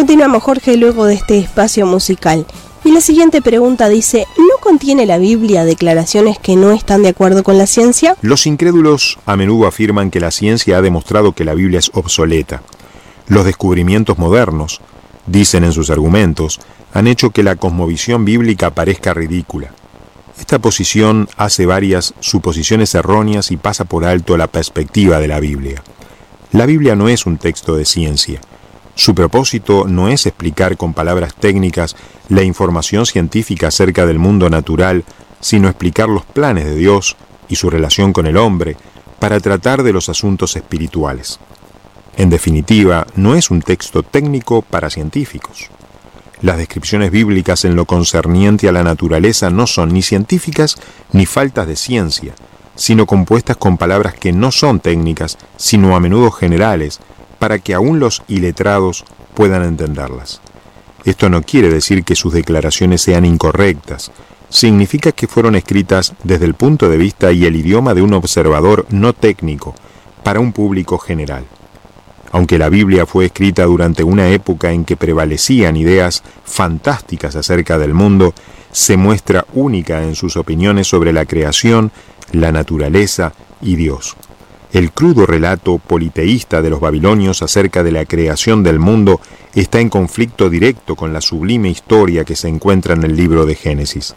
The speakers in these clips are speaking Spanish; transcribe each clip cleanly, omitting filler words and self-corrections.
Continuamos, Jorge, luego de este espacio musical. Y la siguiente pregunta dice, ¿no contiene la Biblia declaraciones que no están de acuerdo con la ciencia? Los incrédulos a menudo afirman que la ciencia ha demostrado que la Biblia es obsoleta. Los descubrimientos modernos, dicen en sus argumentos, han hecho que la cosmovisión bíblica parezca ridícula. Esta posición hace varias suposiciones erróneas y pasa por alto la perspectiva de la Biblia. La Biblia no es un texto de ciencia. Su propósito no es explicar con palabras técnicas la información científica acerca del mundo natural, sino explicar los planes de Dios y su relación con el hombre para tratar de los asuntos espirituales. En definitiva, no es un texto técnico para científicos. Las descripciones bíblicas en lo concerniente a la naturaleza no son ni científicas ni faltas de ciencia, sino compuestas con palabras que no son técnicas, sino a menudo generales, para que aún los iletrados puedan entenderlas. Esto no quiere decir que sus declaraciones sean incorrectas, significa que fueron escritas desde el punto de vista y el idioma de un observador no técnico, para un público general. Aunque la Biblia fue escrita durante una época en que prevalecían ideas fantásticas acerca del mundo, se muestra única en sus opiniones sobre la creación, la naturaleza y Dios. El crudo relato politeísta de los babilonios acerca de la creación del mundo está en conflicto directo con la sublime historia que se encuentra en el libro de Génesis.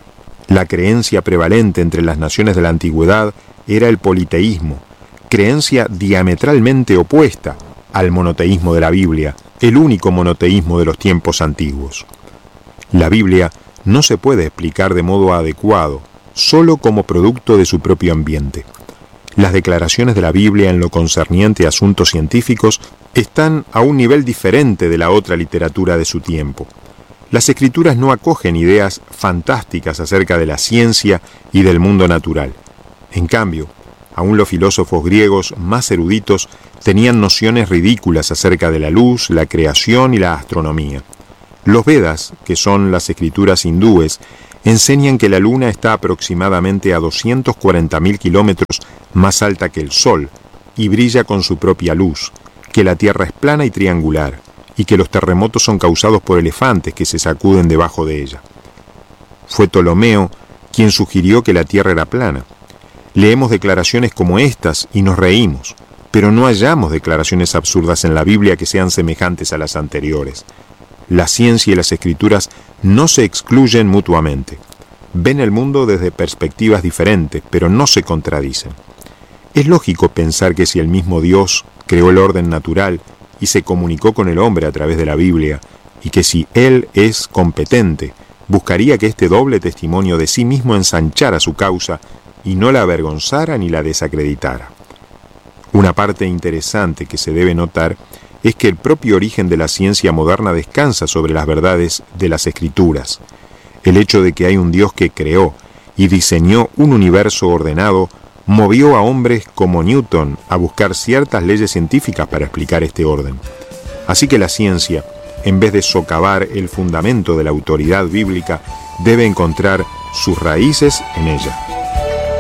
La creencia prevalente entre las naciones de la antigüedad era el politeísmo, creencia diametralmente opuesta al monoteísmo de la Biblia, el único monoteísmo de los tiempos antiguos. La Biblia no se puede explicar de modo adecuado, solo como producto de su propio ambiente. Las declaraciones de la Biblia en lo concerniente a asuntos científicos están a un nivel diferente de la otra literatura de su tiempo. Las Escrituras no acogen ideas fantásticas acerca de la ciencia y del mundo natural. En cambio, aún los filósofos griegos más eruditos tenían nociones ridículas acerca de la luz, la creación y la astronomía. Los Vedas, que son las escrituras hindúes, enseñan que la Luna está aproximadamente a 240.000 kilómetros más alta que el Sol y brilla con su propia luz, que la Tierra es plana y triangular, y que los terremotos son causados por elefantes que se sacuden debajo de ella. Fue Ptolomeo quien sugirió que la Tierra era plana. Leemos declaraciones como estas y nos reímos, pero no hallamos declaraciones absurdas en la Biblia que sean semejantes a las anteriores. La ciencia y las escrituras no se excluyen mutuamente. Ven el mundo desde perspectivas diferentes, pero no se contradicen. Es lógico pensar que si el mismo Dios creó el orden natural y se comunicó con el hombre a través de la Biblia, y que si Él es competente, buscaría que este doble testimonio de sí mismo ensanchara su causa y no la avergonzara ni la desacreditara. Una parte interesante que se debe notar es que el propio origen de la ciencia moderna descansa sobre las verdades de las Escrituras. El hecho de que hay un Dios que creó y diseñó un universo ordenado movió a hombres como Newton a buscar ciertas leyes científicas para explicar este orden. Así que la ciencia, en vez de socavar el fundamento de la autoridad bíblica, debe encontrar sus raíces en ella.